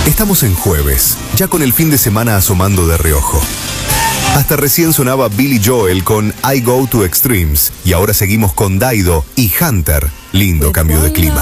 Estamos en jueves, ya con el fin de semana asomando de reojo. Hasta recién sonaba Billy Joel con I Go to Extremes y ahora seguimos con Daido y Hunter. Lindo cambio de clima.